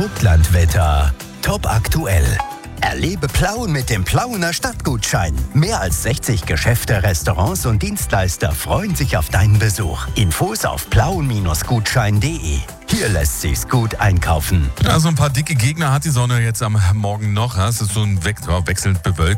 Vogtlandwetter. Top aktuell. Erlebe Plauen mit dem Plauener Stadtgutschein. Mehr als 60 Geschäfte, Restaurants und Dienstleister freuen sich auf deinen Besuch. Infos auf plauen-gutschein.de. Hier lässt sich's gut einkaufen. Ja, so ein paar dicke Gegner hat die Sonne jetzt am Morgen noch. Es ist so ein wechselnd bewölkt.